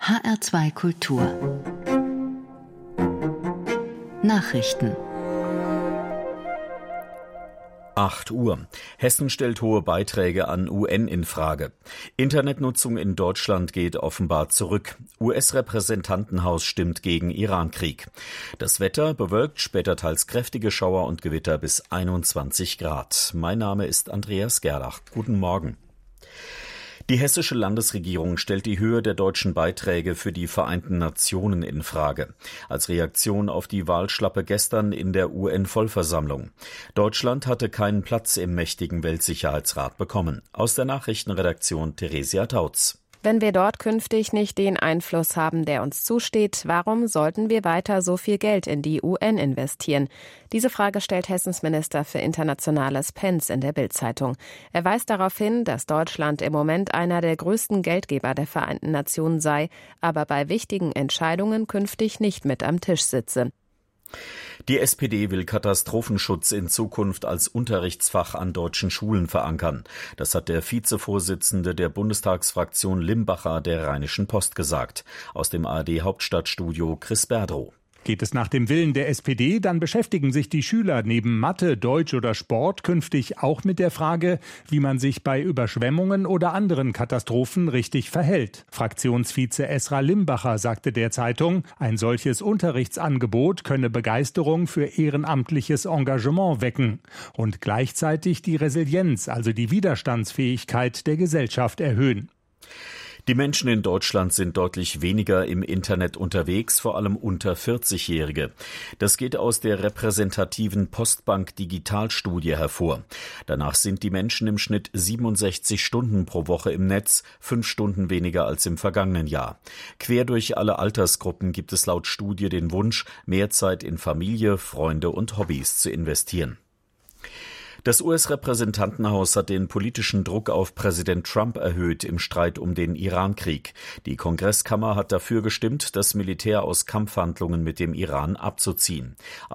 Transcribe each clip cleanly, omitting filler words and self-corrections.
HR2 Kultur Nachrichten 8 Uhr. Hessen stellt hohe Beiträge an UN in Frage. Internetnutzung in Deutschland geht offenbar zurück. US-Repräsentantenhaus stimmt gegen Irankrieg. Das Wetter bewölkt, später teils kräftige Schauer und Gewitter bis 21 Grad. Mein Name ist Andreas Gerlach. Guten Morgen. Die hessische Landesregierung stellt die Höhe der deutschen Beiträge für die Vereinten Nationen in Frage. Als Reaktion auf die Wahlschlappe gestern in der UN-Vollversammlung. Deutschland hatte keinen Platz im mächtigen Weltsicherheitsrat bekommen. Aus der Nachrichtenredaktion Theresia Tautz. Wenn wir dort künftig nicht den Einfluss haben, der uns zusteht, warum sollten wir weiter so viel Geld in die UN investieren? Diese Frage stellt Hessens Minister für Internationales Pentz in der Bild-Zeitung. Er weist darauf hin, dass Deutschland im Moment einer der größten Geldgeber der Vereinten Nationen sei, aber bei wichtigen Entscheidungen künftig nicht mit am Tisch sitze. Die SPD will Katastrophenschutz in Zukunft als Unterrichtsfach an deutschen Schulen verankern. Das hat der Vizevorsitzende der Bundestagsfraktion Limbacher der Rheinischen Post gesagt. Aus dem ARD-Hauptstadtstudio Chris Berdrow. Geht es nach dem Willen der SPD, dann beschäftigen sich die Schüler neben Mathe, Deutsch oder Sport künftig auch mit der Frage, wie man sich bei Überschwemmungen oder anderen Katastrophen richtig verhält. Fraktionsvize Esra Limbacher sagte der Zeitung, ein solches Unterrichtsangebot könne Begeisterung für ehrenamtliches Engagement wecken und gleichzeitig die Resilienz, also die Widerstandsfähigkeit der Gesellschaft erhöhen. Die Menschen in Deutschland sind deutlich weniger im Internet unterwegs, vor allem unter 40-Jährige. Das geht aus der repräsentativen Postbank Digitalstudie hervor. Danach sind die Menschen im Schnitt 67 Stunden pro Woche im Netz, 5 Stunden weniger als im vergangenen Jahr. Quer durch alle Altersgruppen gibt es laut Studie den Wunsch, mehr Zeit in Familie, Freunde und Hobbys zu investieren. Das US-Repräsentantenhaus hat den politischen Druck auf Präsident Trump erhöht im Streit um den Irankrieg. Die Kongresskammer hat dafür gestimmt, das Militär aus Kampfhandlungen mit dem Iran abzuziehen.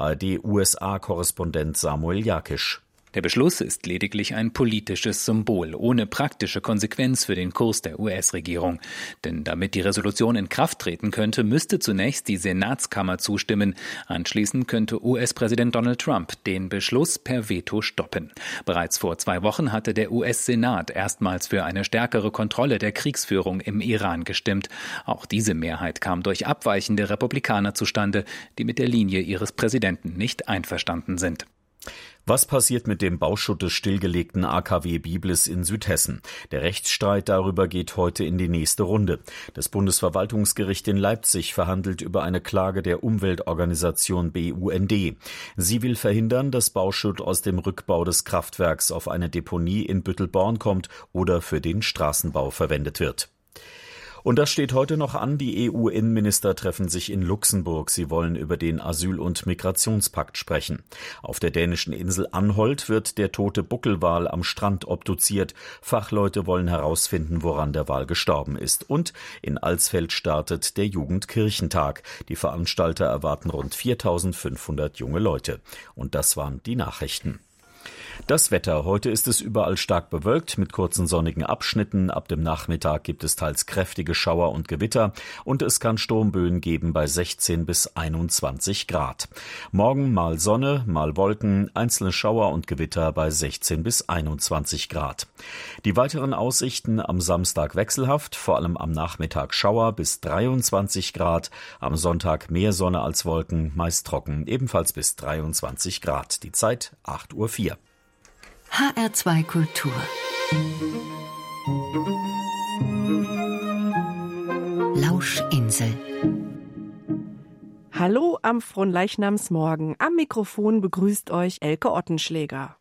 ARD-USA-Korrespondent Samuel Jakisch. Der Beschluss ist lediglich ein politisches Symbol, ohne praktische Konsequenz für den Kurs der US-Regierung. Denn damit die Resolution in Kraft treten könnte, müsste zunächst die Senatskammer zustimmen. Anschließend könnte US-Präsident Donald Trump den Beschluss per Veto stoppen. Bereits vor 2 Wochen hatte der US-Senat erstmals für eine stärkere Kontrolle der Kriegsführung im Iran gestimmt. Auch diese Mehrheit kam durch abweichende Republikaner zustande, die mit der Linie ihres Präsidenten nicht einverstanden sind. Was passiert mit dem Bauschutt des stillgelegten AKW Biblis in Südhessen? Der Rechtsstreit darüber geht heute in die nächste Runde. Das Bundesverwaltungsgericht in Leipzig verhandelt über eine Klage der Umweltorganisation BUND. Sie will verhindern, dass Bauschutt aus dem Rückbau des Kraftwerks auf eine Deponie in Büttelborn kommt oder für den Straßenbau verwendet wird. Und das steht heute noch an. Die EU-Innenminister treffen sich in Luxemburg. Sie wollen über den Asyl- und Migrationspakt sprechen. Auf der dänischen Insel Anholt wird der tote Buckelwal am Strand obduziert. Fachleute wollen herausfinden, woran der Wal gestorben ist. Und in Alsfeld startet der Jugendkirchentag. Die Veranstalter erwarten rund 4.500 junge Leute. Und das waren die Nachrichten. Das Wetter. Heute ist es überall stark bewölkt mit kurzen sonnigen Abschnitten. Ab dem Nachmittag gibt es teils kräftige Schauer und Gewitter und es kann Sturmböen geben bei 16 bis 21 Grad. Morgen mal Sonne, mal Wolken, einzelne Schauer und Gewitter bei 16 bis 21 Grad. Die weiteren Aussichten am Samstag wechselhaft, vor allem am Nachmittag Schauer bis 23 Grad. Am Sonntag mehr Sonne als Wolken, meist trocken, ebenfalls bis 23 Grad. Die Zeit 8:04 Uhr. HR2 Kultur Lauschinsel. Hallo am Fronleichnamsmorgen. Am Mikrofon begrüßt euch Elke Ottenschläger.